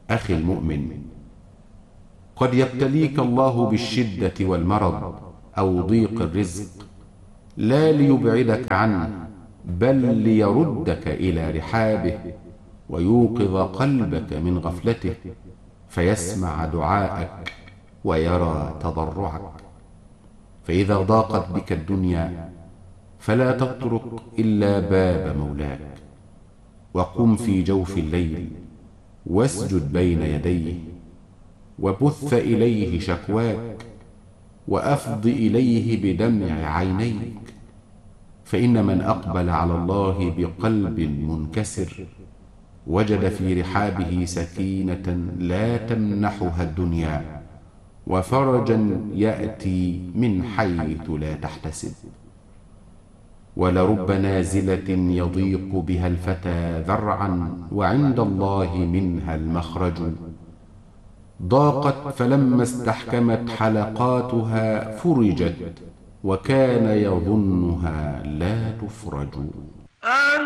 أخي المؤمن، قد يبتليك الله بالشدة والمرض أو ضيق الرزق، لا ليبعدك عنه، بل ليردك إلى رحابه ويوقظ قلبك من غفلته، فيسمع دعاءك ويرى تضرعك. فإذا ضاقت بك الدنيا فلا تطرق إلا باب مولاك، وقم في جوف الليل واسجد بين يديه، وبث إليه شكواك، وأفض إليه بدمع عينيك. فإن من أقبل على الله بقلب منكسر وجد في رحابه سكينة لا تمنحها الدنيا، وفرجا يأتي من حيث لا تحتسب. ولرب نازلة يضيق بها الفتى ذرعا وعند الله منها المخرج، ضاقت فلما استحكمت حلقاتها فرجت، وكان يظنها لا تفرج.